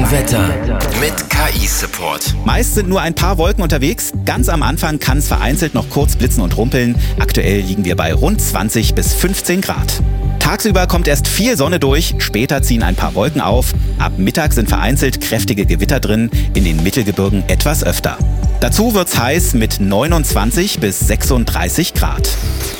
Wetter mit KI-Support. Meist sind nur ein paar Wolken unterwegs. Ganz am Anfang kann es vereinzelt noch kurz blitzen und rumpeln. Aktuell liegen wir bei rund 20 bis 15 Grad. Tagsüber kommt erst viel Sonne durch, später ziehen ein paar Wolken auf. Ab Mittag sind vereinzelt kräftige Gewitter drin, in den Mittelgebirgen etwas öfter. Dazu wird's heiß mit 29 bis 36 Grad.